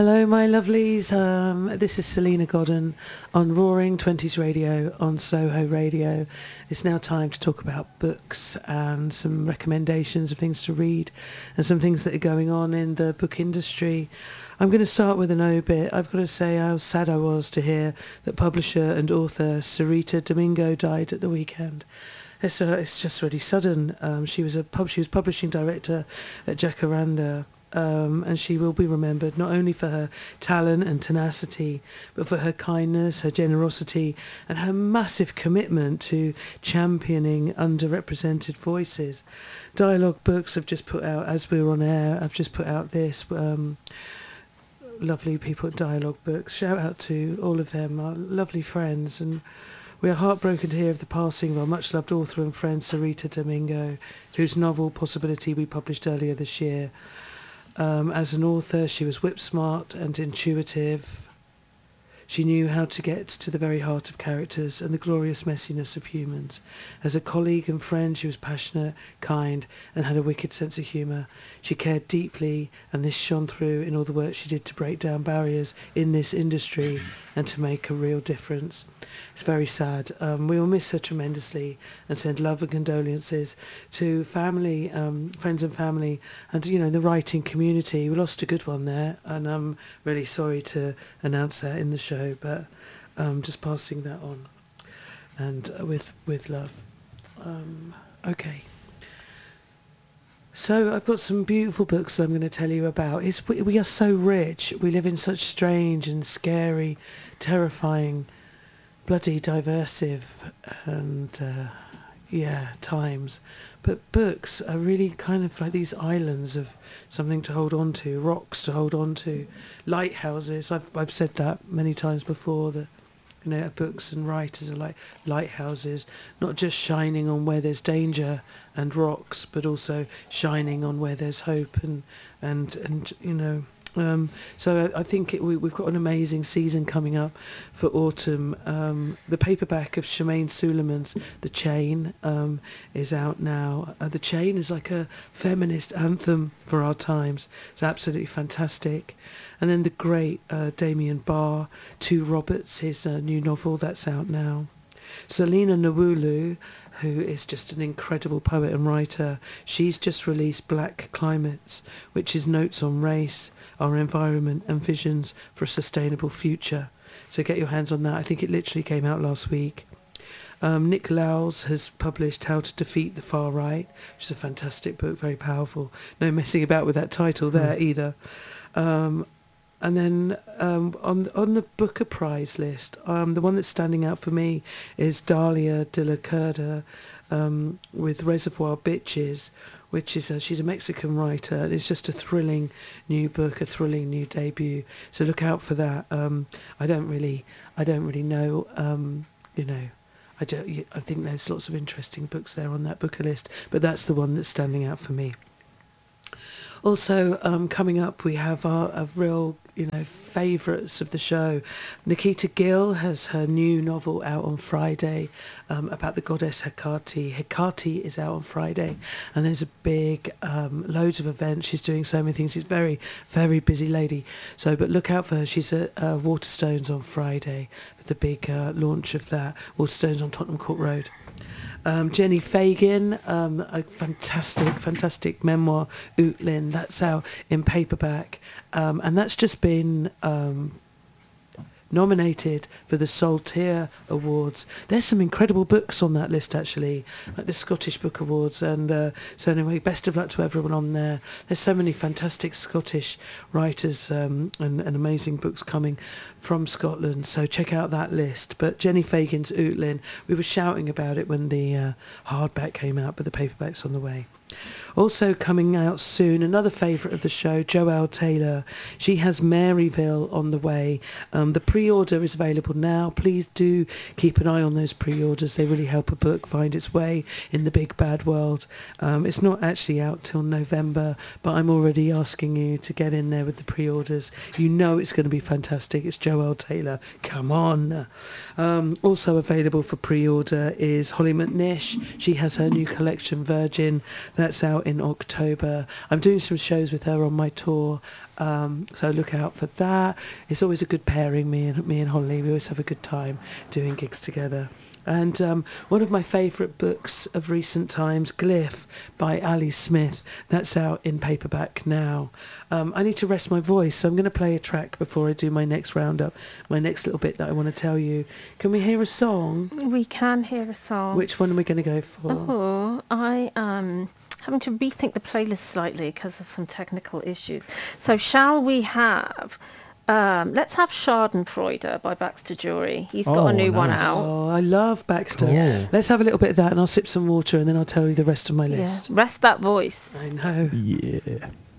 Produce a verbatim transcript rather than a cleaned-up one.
Hello, my lovelies. Um, this is Selena Godden on Roaring Twenties Radio on Soho Radio. It's now time to talk about books and some recommendations of things to read and some things that are going on in the book industry. I'm going to start with an obit. I've got to say how sad I was to hear that publisher and author Sarita Domingo died at the weekend. It's, uh, it's just really sudden. Um, she was a pub- she was publishing director at Jacaranda. Um, and she will be remembered not only for her talent and tenacity, but for her kindness, her generosity, and her massive commitment to championing underrepresented voices. Dialogue Books have just put out, as we were on air, I've just put out this. Um, lovely people at Dialogue Books. Shout out to all of them, our lovely friends. And we are heartbroken to hear of the passing of our much-loved author and friend Sarita Domingo, whose novel Possibility we published earlier this year. Um, as an author, she was whip-smart and intuitive. She knew how to get to the very heart of characters and the glorious messiness of humans. As a colleague and friend, she was passionate, kind, and had a wicked sense of humour. She cared deeply, and this shone through in all the work she did to break down barriers in this industry and to make a real difference. It's very sad. Um, we will miss her tremendously and send love and condolences to family, um, friends and family, and, you know, the writing community. We lost a good one there, and I'm really sorry to announce that in the show, but um, just passing that on, and uh, with with love. Um, okay. So I've got some beautiful books that I'm going to tell you about. It's, we, we are so rich. We live in such strange and scary, terrifying, bloody diversive and uh, yeah times, but books are really kind of like these islands of something to hold on to, rocks to hold on to, lighthouses. I've I've said that many times before, that, you know, books and writers are like lighthouses, not just shining on where there's danger and rocks, but also shining on where there's hope and and and you know. Um, so I think it, we, we've got an amazing season coming up for autumn. Um, the paperback of Shemaine Suleiman's The Chain um, is out now. Uh, The Chain is like a feminist anthem for our times. It's absolutely fantastic. And then the great uh, Damien Barr, Two Roberts, his uh, new novel, that's out now. Selena Nwulu, who is just an incredible poet and writer, she's just released Black Climates, which is notes on race, our environment and visions for a sustainable future. So get your hands on that. I think it literally came out last week. Um, Nick Lowes has published How to Defeat the Far Right, which is a fantastic book, very powerful. No messing about with that title there mm. either. Um, and then um, on on the Booker Prize list, um, the one that's standing out for me is Dalia de la Cerda um, with Reservoir Bitches, which is a, she's a Mexican writer, and it's just a thrilling new book, a thrilling new debut. So look out for that. Um, I don't really, I don't really know, um, you know, I don't. I think there's lots of interesting books there on that Booker list, but that's the one that's standing out for me. Also, um, coming up, we have our a real, you know, favourites of the show. Nikita Gill has her new novel out on Friday um, about the goddess Hecate. Hecate is out on Friday, and there's a big, um, loads of events. She's doing so many things. She's a very, very busy lady. So, but look out for her. She's at uh, Waterstones on Friday for the big uh, launch of that. Waterstones on Tottenham Court Road. Um, Jenny Fagan, um, a fantastic, fantastic memoir, Ootlin, that's out in paperback. Um, and that's just been um, nominated for the Saltire Awards. There's some incredible books on that list, actually, like the Scottish Book Awards. And uh, so anyway, best of luck to everyone on there. There's so many fantastic Scottish writers um, and, and amazing books coming from Scotland, so check out that list. But Jenny Fagan's Ootlin, we were shouting about it when the uh, hardback came out, but the paperback's on the way. Also coming out soon, another favourite of the show, Joelle Taylor. She has Maryville on the way. Um, the pre-order is available now. Please do keep an eye on those pre-orders. They really help a book find its way in the big bad world. Um, it's not actually out till November, but I'm already asking you to get in there with the pre-orders. You know it's going to be fantastic. It's Joelle Taylor. Come on. Um, also available for pre-order is Holly McNish. She has her new collection, Virgin. That's out in October. I'm doing some shows with her on my tour, um, so look out for that. It's always a good pairing, me and me and Holly. We always have a good time doing gigs together. And um, one of my favourite books of recent times, Glyph by Ali Smith, that's out in paperback now. Um, I need to rest my voice, so I'm going to play a track before I do my next roundup, my next little bit that I want to tell you. Can we hear a song? We can hear a song. Which one are we going to go for? Oh, I am having to rethink the playlist slightly because of some technical issues. So shall we have... Um, let's have Schadenfreude by Baxter Jury. He's got Oh, a new one nice. out. Oh, I love Baxter. Cool. Let's have a little bit of that and I'll sip some water and then I'll tell you the rest of my Yeah. list. Rest that voice. I know. Yeah.